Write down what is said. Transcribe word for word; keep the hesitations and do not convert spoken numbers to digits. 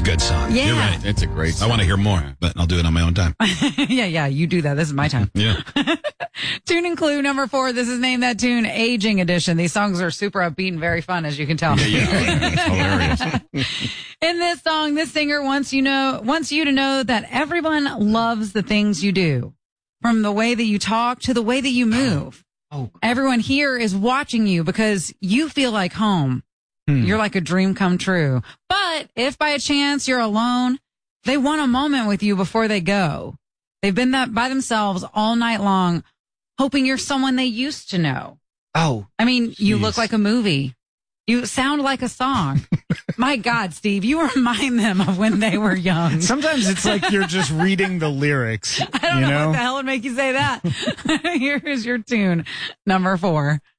a good song. Yeah. You're right. It's a great song. I want to hear more, but I'll do it on my own time. yeah, yeah, you do that. This is my time. Yeah. Tune and Clue number four. This is Name That Tune, Aging Edition. These songs are super upbeat and very fun, as you can tell. Yeah, yeah. It's hilarious. In this song, this singer wants you know wants you to know that everyone loves the things you do, from the way that you talk to the way that you move. Oh. Everyone here is watching you because you feel like home. Hmm. You're like a dream come true. But if by a chance you're alone, they want a moment with you before they go. They've been that by themselves all night long, hoping you're someone they used to know. Oh. I mean, you Jeez. look like a movie. You sound like a song. My God, Steve, you remind them of when they were young. Sometimes it's like you're just reading the lyrics. I don't you know, know what the hell would make you say that. Here is your tune, number four.